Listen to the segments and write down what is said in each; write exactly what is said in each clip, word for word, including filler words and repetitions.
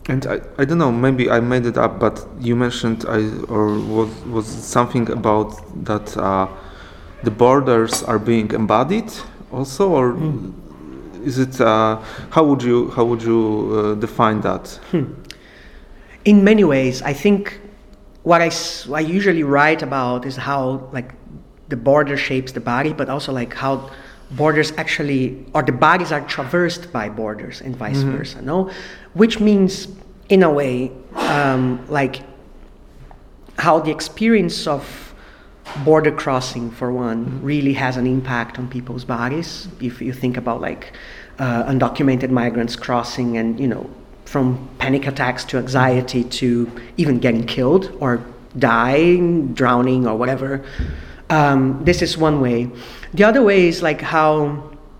And I, I don't know, maybe I made it up, but you mentioned I or was was something about that uh, the borders are being embodied also, or mm. is it? Uh, how would you how would you uh, define that? Hmm. In many ways, I think what I, what I usually write about is how like the border shapes the body, but also like how borders actually, or the bodies are traversed by borders and vice mm-hmm. versa, no? Which means, in a way, um, like how the experience of border crossing, for one, mm-hmm. really has an impact on people's bodies. If you think about like uh, undocumented migrants crossing and, you know, from panic attacks to anxiety to even getting killed or dying, drowning or whatever. Um, this is one way. The other way is like how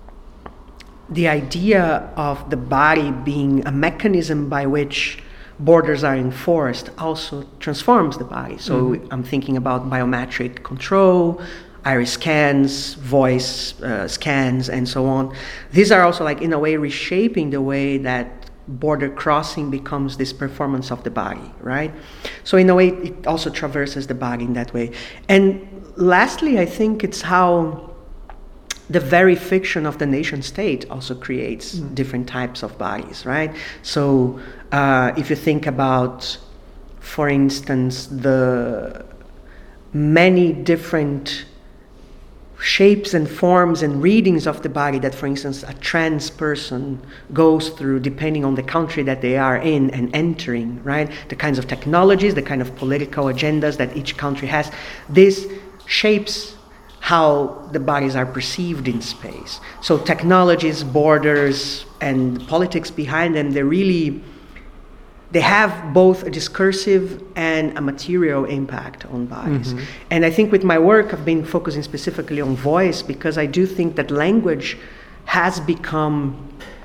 the idea of the body being a mechanism by which borders are enforced also transforms the body. So mm-hmm. I'm thinking about biometric control, iris scans, voice uh, scans, and so on. These are also like in a way reshaping the way that border crossing becomes this performance of the body, right? So in a way, it also traverses the body in that way. And lastly, I think it's how the very fiction of the nation state also creates mm. different types of bodies, right? So uh, if you think about, for instance, the many different shapes and forms and readings of the body that, for instance, a trans person goes through depending on the country that they are in and entering, right? The kinds of technologies, the kind of political agendas that each country has. This shapes how the bodies are perceived in space. So technologies, borders, and politics behind them, they really, they have both a discursive and a material impact on bodies. Mm-hmm. And I think with my work, I've been focusing specifically on voice because I do think that language has become